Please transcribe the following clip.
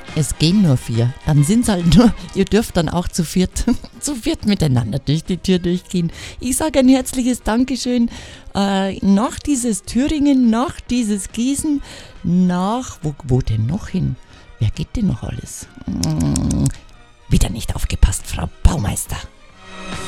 Es gehen nur 4. Dann sind's halt nur, ihr dürft dann auch zu viert miteinander durch die Tür durchgehen. Ich sage ein herzliches Dankeschön nach dieses Thüringen, nach dieses Gießen, nach, wo denn noch hin? Wer geht denn noch alles? Wieder nicht aufgepasst, Frau Baumeister.